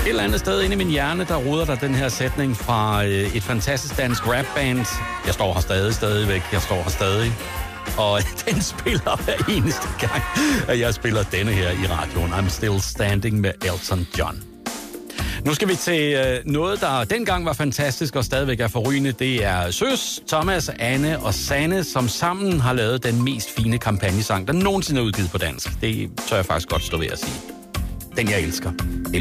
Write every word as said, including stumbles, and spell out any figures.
Et eller andet sted inde i min hjerne, der ruder der den her sætning fra øh, et fantastisk dansk rapband. Jeg står her stadig, stadigvæk. Jeg står her stadig. Og den spiller hver eneste gang, at jeg spiller denne her i radioen. I'm Still Standing med Elton John. Nu skal vi til øh, noget, der dengang var fantastisk og stadigvæk er forrygende. Det er Søs, Thomas, Anne og Sanne, som sammen har lavet den mest fine kampagnesang, der nogensinde er udgivet på dansk. Det tør jeg faktisk godt stå ved at sige. Den jeg elsker.